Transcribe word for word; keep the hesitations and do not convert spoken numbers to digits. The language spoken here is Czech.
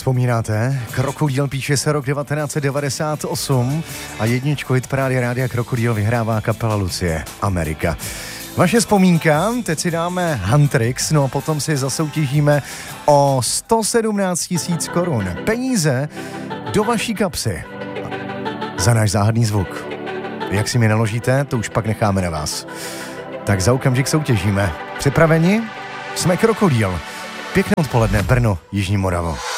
Vzpomínáte? Krokodýl, píše se rok devatenáct set devadesát osm a jedničku hitparády Rádia Krokodýl vyhrává kapela Lucie, Amerika. Vaše vzpomínka, teď si dáme Huntrix, no a potom si zasoutěžíme o sto sedmnáct tisíc korun. Peníze do vaší kapsy za náš záhadný zvuk. Jak si mi naložíte, to už pak necháme na vás. Tak za okamžik soutěžíme. Připraveni? Jsme Krokodýl. Pěkné odpoledne, Brno, Jižní Moravo.